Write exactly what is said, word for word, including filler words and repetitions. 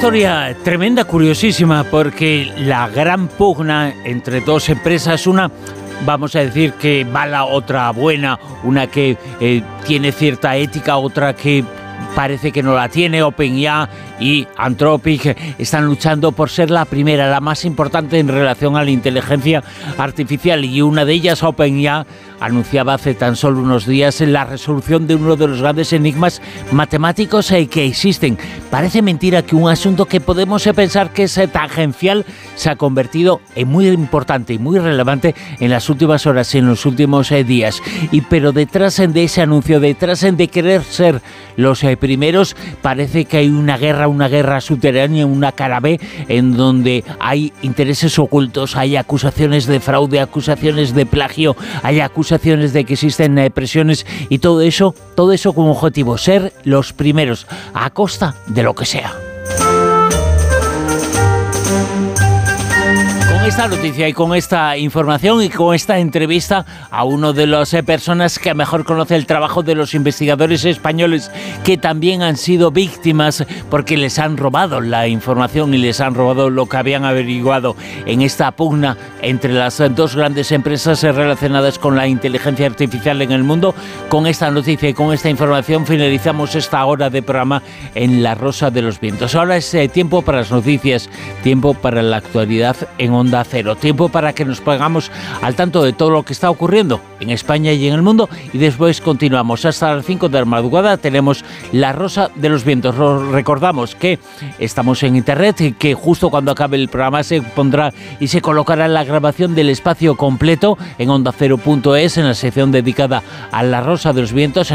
historia tremenda, curiosísima, porque la gran pugna entre dos empresas, una, vamos a decir que mala, otra buena, una que eh, tiene cierta ética, otra que parece que no la tiene, OpenAI y Anthropic están luchando por ser la primera, la más importante en relación a la inteligencia artificial, y una de ellas, OpenAI, anunciaba hace tan solo unos días la resolución de uno de los grandes enigmas matemáticos que existen. Parece mentira que un asunto que podemos pensar que es tangencial se ha convertido en muy importante y muy relevante en las últimas horas, en los últimos días. Y pero detrás de ese anuncio, detrás de querer ser los primeros, parece que hay una guerra, una guerra subterránea, una cara B, en donde hay intereses ocultos, hay acusaciones de fraude, acusaciones de plagio, hay acusaciones de que existen eh, presiones, y todo eso, todo eso como objetivo, ser los primeros, a costa de lo que sea. Con esta noticia y con esta información y con esta entrevista a uno de las eh, personas que mejor conoce el trabajo de los investigadores españoles, que también han sido víctimas porque les han robado la información y les han robado lo que habían averiguado en esta pugna entre las dos grandes empresas relacionadas con la inteligencia artificial en el mundo. Con esta noticia y con esta información finalizamos esta hora de programa en La Rosa de los Vientos. Ahora es eh, tiempo para las noticias, tiempo para la actualidad en Onda Cero, tiempo para que nos pongamos al tanto de todo lo que está ocurriendo en España y en el mundo, y después continuamos hasta las cinco de la madrugada. Tenemos La Rosa de los Vientos. Recordamos que estamos en internet y que justo cuando acabe el programa se pondrá y se colocará la grabación del espacio completo en onda cero punto es, en la sección dedicada a La Rosa de los Vientos.